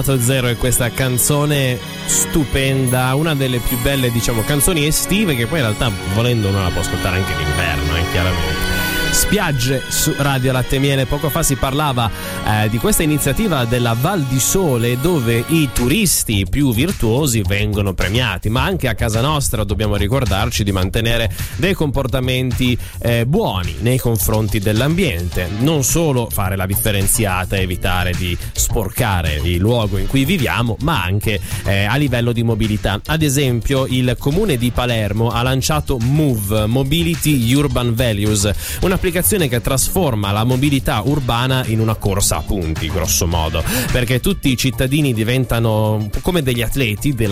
Renato Zero e questa canzone stupenda, una delle più belle, diciamo, canzoni estive, che poi in realtà volendo uno la può ascoltare anche d'inverno, chiaramente. Spiagge su Radio Latte e Miele. Poco fa si parlava di questa iniziativa della Val di Sole, dove i turisti più virtuosi vengono premiati, ma anche a casa nostra dobbiamo ricordarci di mantenere dei comportamenti buoni nei confronti dell'ambiente, non solo fare la differenziata, evitare di sporcare il luogo in cui viviamo, ma anche a livello di mobilità. Ad esempio il comune di Palermo ha lanciato Move, Mobility Urban Values, un'applicazione che trasforma la mobilità urbana in una corsa a punti, grosso modo, perché tutti i cittadini diventano come degli atleti della